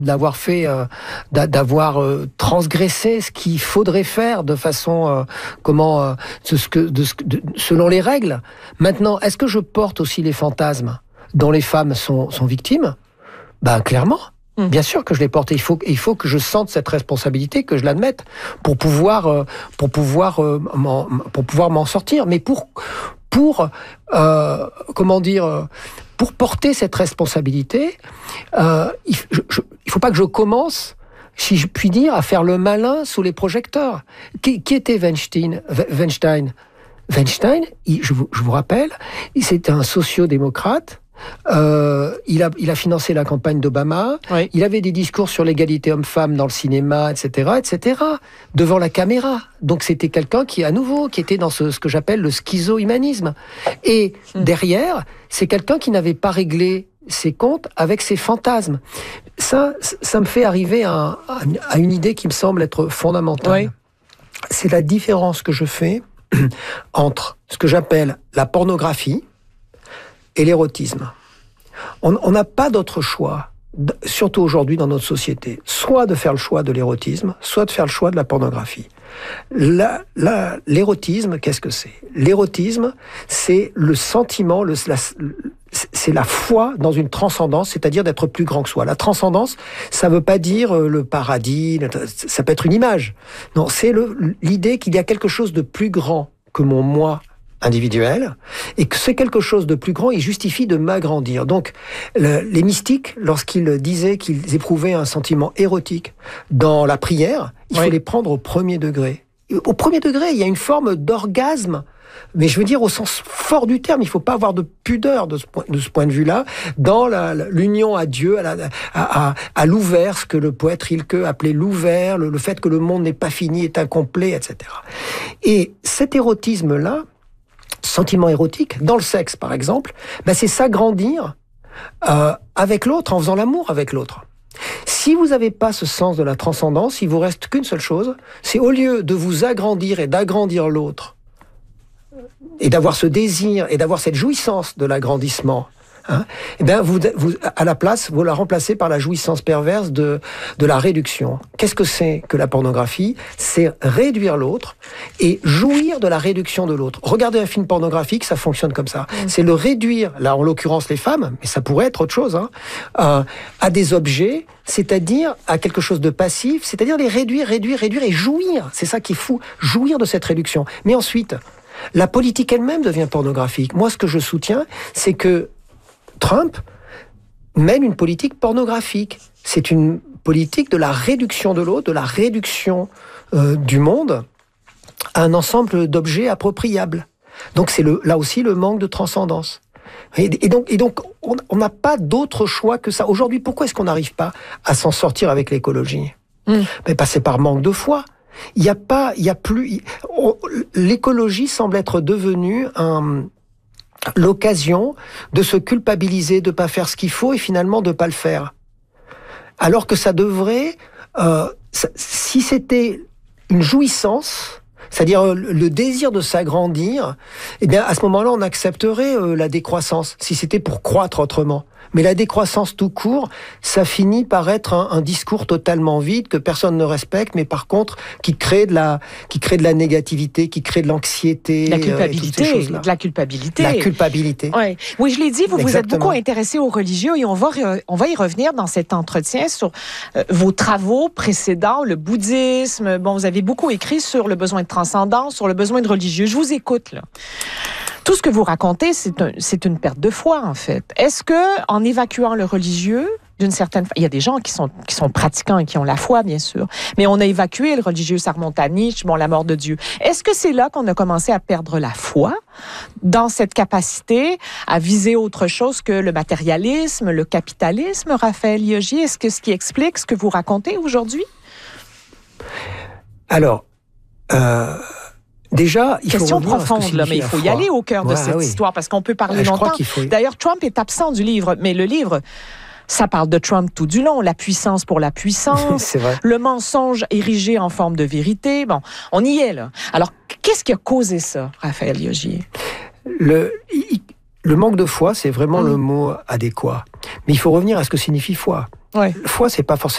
d'avoir fait, d'avoir transgressé ce qu'il faudrait faire de façon, selon les règles. Maintenant, est-ce que je porte aussi les fantasmes dont les femmes sont victimes? Ben, clairement. Bien sûr que je les porte. Il faut que je sente cette responsabilité, que je l'admette, pour pouvoir m'en sortir. Mais pour porter cette responsabilité, il faut pas que je commence, si je puis dire, à faire le malin sous les projecteurs. Qui était Weinstein, je vous rappelle, c'était un sociodémocrate. Il a financé la campagne d'Obama. Oui. Il avait des discours sur l'égalité homme-femme dans le cinéma, etc., devant la caméra. Donc c'était quelqu'un qui était dans ce que j'appelle le schizo-humanisme. Et derrière, c'est quelqu'un qui n'avait pas réglé ses comptes avec ses fantasmes. Ça me fait arriver à une idée qui me semble être fondamentale. Oui. C'est la différence que je fais entre ce que j'appelle la pornographie et l'érotisme. On n'a pas d'autre choix, surtout aujourd'hui dans notre société, soit de faire le choix de l'érotisme, soit de faire le choix de la pornographie. L'érotisme, qu'est-ce que c'est? L'érotisme, c'est le sentiment, c'est la foi dans une transcendance, c'est-à-dire d'être plus grand que soi. La transcendance, ça veut pas dire le paradis, ça peut être une image. Non, c'est l'idée qu'il y a quelque chose de plus grand que mon moi individuel, et que c'est quelque chose de plus grand, il justifie de m'agrandir. Donc, les mystiques, lorsqu'ils disaient qu'ils éprouvaient un sentiment érotique dans la prière, il faut les prendre au premier degré. Au premier degré, il y a une forme d'orgasme, mais je veux dire au sens fort du terme, il ne faut pas avoir de pudeur de ce point de vue-là, dans l'union à Dieu, à l'ouvert, ce que le poète Rilke appelait l'ouvert, le fait que le monde n'est pas fini, est incomplet, etc. Et cet érotisme-là, sentiment érotique, dans le sexe par exemple, c'est s'agrandir avec l'autre, en faisant l'amour avec l'autre. Si vous n'avez pas ce sens de la transcendance, il vous reste qu'une seule chose, c'est au lieu de vous agrandir et d'agrandir l'autre, et d'avoir ce désir, et d'avoir cette jouissance de l'agrandissement, vous, à la place, vous la remplacez par la jouissance perverse de la réduction. Qu'est-ce que c'est que la pornographie? C'est réduire l'autre et jouir de la réduction de l'autre. Regardez un film pornographique, ça fonctionne comme ça. C'est le réduire, là en l'occurrence les femmes, mais ça pourrait être autre chose, à des objets, c'est-à-dire à quelque chose de passif, c'est-à-dire les réduire et jouir. C'est ça qui est fou, jouir de cette réduction. Mais ensuite, la politique elle-même devient pornographique. Moi, ce que je soutiens, c'est que Trump mène une politique pornographique. C'est une politique de la réduction de l'autre, de la réduction du monde à un ensemble d'objets appropriables. Donc c'est là aussi le manque de transcendance. Et donc on n'a pas d'autre choix que ça. Aujourd'hui, pourquoi est-ce qu'on n'arrive pas à s'en sortir avec l'écologie? C'est par manque de foi. L'écologie semble être devenue l'occasion de se culpabiliser, de pas faire ce qu'il faut et finalement de pas le faire. Alors que ça devrait, si c'était une jouissance, c'est-à-dire le désir de s'agrandir, à ce moment-là, on accepterait la décroissance, si c'était pour croître autrement. Mais la décroissance tout court, ça finit par être un discours totalement vide que personne ne respecte, mais par contre qui crée de la négativité, qui crée de l'anxiété, la culpabilité, La culpabilité. Ouais. Oui, je l'ai dit, vous êtes beaucoup intéressé aux religieux et on va y revenir dans cet entretien sur vos travaux précédents, le bouddhisme. Bon, vous avez beaucoup écrit sur le besoin de transcendance, sur le besoin de religieux. Je vous écoute là. Tout ce que vous racontez, c'est une perte de foi, en fait. Est-ce que, en évacuant le religieux, d'une certaine façon, il y a des gens qui sont pratiquants et qui ont la foi, bien sûr, mais on a évacué le religieux, ça remonte à Nietzsche, la mort de Dieu. Est-ce que c'est là qu'on a commencé à perdre la foi dans cette capacité à viser autre chose que le matérialisme, le capitalisme, Raphaël Liogier? Est-ce que ce qui explique ce que vous racontez aujourd'hui? Alors, déjà, il question faut profonde, là, mais il faut y aller au cœur de cette histoire, parce qu'on peut parler longtemps. D'ailleurs, Trump est absent du livre, mais le livre, ça parle de Trump tout du long, la puissance pour la puissance, c'est vrai. Le mensonge érigé en forme de vérité. Bon, on y est, là. Alors, qu'est-ce qui a causé ça, Raphaël Liogier? Le manque de foi, c'est vraiment le mot adéquat. Mais il faut revenir à ce que signifie foi. Ouais. Foi, c'est pas forcément